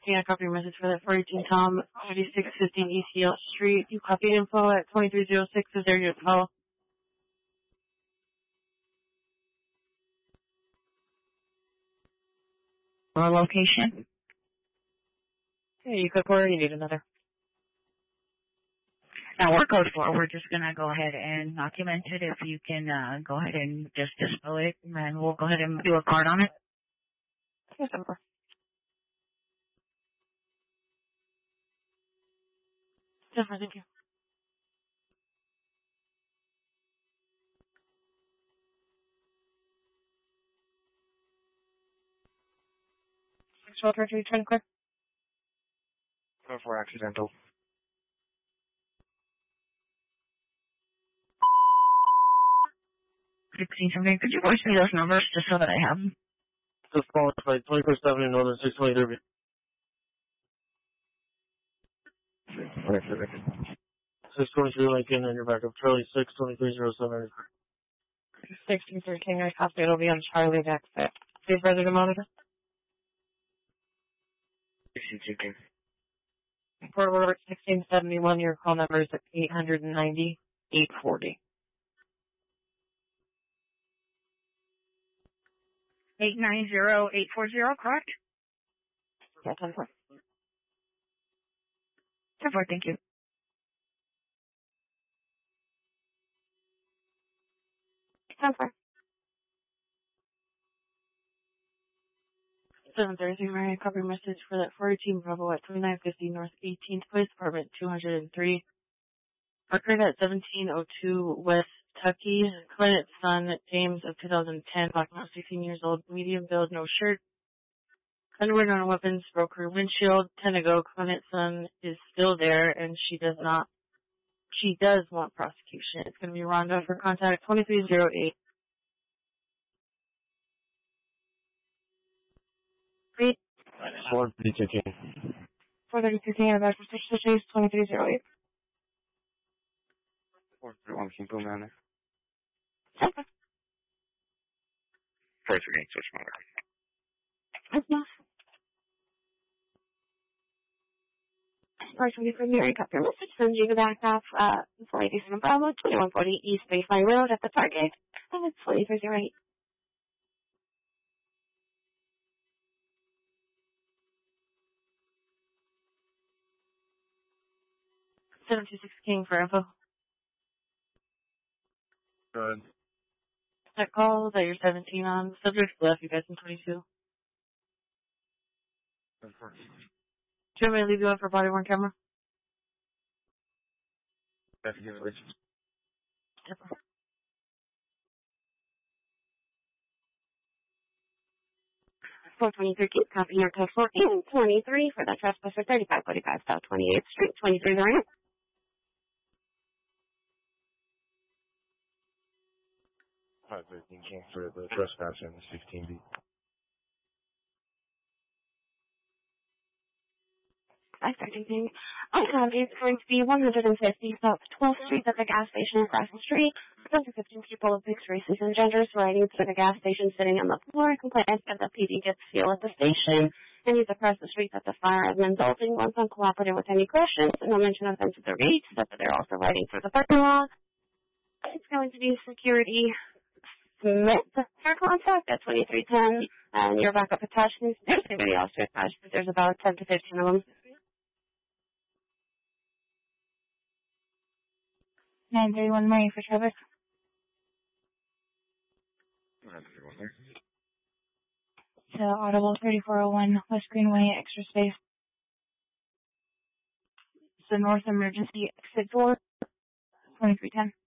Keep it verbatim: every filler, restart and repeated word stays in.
Yeah, copy your message for that four eighteen Tom, thirty-six fifteen East Yale Street. You copied info at twenty-three oh six. Is there your call? Or location? Yeah, you could or you need another. Now we're code four. We're just gonna go ahead and document it. If you can uh, go ahead and just dispel it, and we'll go ahead and do a card on it. Yes, number. Definitely, thank you. Six twelve three trying to clear. Code four accidental. Sixteen something. Could you voice me those numbers just so that I have them? This call is like twenty-first Avenue Northern six twenty-three. six twenty-three Lincoln, and you're back up. Charlie six twenty-three oh seven. sixteen thirteen, I copy. It'll be on Charlie's exit. Please ready to monitor. sixteen sixteen. For Robert sixteen seventy-one, your call number is at eight ninety, eight forty. Eight nine zero eight four zero, correct? Yeah, ten four. ten four, thank you. ten four. seven thirty, Mary, copy message for that four eighteen Bravo at twenty-nine fifty North eighteenth Place, apartment two oh three. Record at seventeen oh two West Tucky. Client's son, James of two thousand ten, black male, sixteen years old, medium build, no shirt. Underwear on weapons, broke her windshield. ten ago, client's son is still there, and she does not, she does want prosecution. It's going to be Rhonda for contact twenty-three oh eight. Great. four thirty-two King. four thirty-two King, and back for six six twenty-three oh eight. four thirty-one King, Boom Manor. Okay. First, we're getting switch monitor. That's enough. Partially from Mary, cut your message, send you the back off, uh, four eighty-seven Bravo, twenty-one forty East Baseline Road at the Target, and it's twenty-three oh eight. seven two six King for info. Good. That call that you're seventeen on, subject left, you guys in twenty-two. Do you want me to leave you up for body worn camera? That's good. four twenty-three, keep copying your code four twenty-three for that trespasser, thirty-five forty-five South twenty-eighth Street, twenty-three oh eight. five thirteen King for the trespasser in the sixteen B. five thirteen. Um, it's going to be one fifty South twelfth Street at the gas station across the street. Those are fifteen people of mixed races and genders riding to the gas station sitting on the floor. Complainants that the P D gets fuel at the station and he's across the street at the fire and indulging once uncooperative with any questions. No mention of them to the rates, but they're also riding through the parking lot. It's going to be security Smith for contact at twenty-three ten. And your backup attachments, there's anybody else to attach, but there's about ten to fifteen of them. nine thirty-one Murray for traffic. So Audible thirty-four oh one West Greenway, extra space. So North Emergency Exit Door, twenty-three ten.